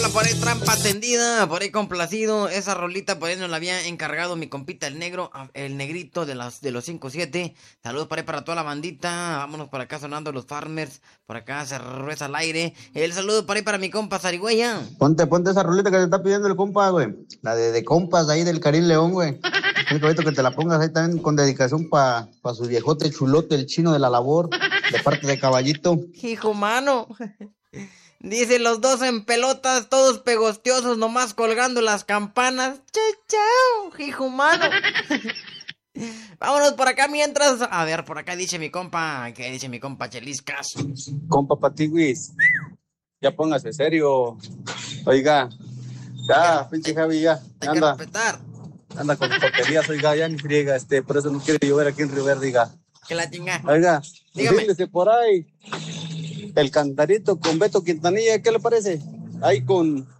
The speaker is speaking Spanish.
rola por ahí, trampa tendida, por ahí complacido. Esa rolita por ahí nos la había encargado mi compita el negro, el negrito de los 5-7. Saludos por ahí para toda la bandita. Vámonos por acá sonando los Farmers. Por acá se rueza al aire. El saludo por ahí para mi compa Zarigüeya. Ponte esa rolita que te está pidiendo el compa, güey. La de compas ahí del Karim León, güey. Es bonito que te la pongas ahí también con dedicación para su viejote chulote, el chino de la labor, de parte de Caballito. Hijo mano. Dice los dos en pelotas, todos pegostiosos, nomás colgando las campanas. Chao, chao, hijo mano. Vámonos por acá mientras. A ver, por acá dice mi compa. ¿Qué dice mi compa Cheliscas? Compa Patiguis, ya póngase serio. Oiga, ya, pinche Javi, ya. Hay que respetar. Anda con porquerías, oiga, ya ni friega, por eso no quiere llover aquí en Río Verde, diga. Que la chinga. Oiga, dígame. dígase por ahí. El cantarito con Beto Quintanilla, ¿qué le parece? Ahí con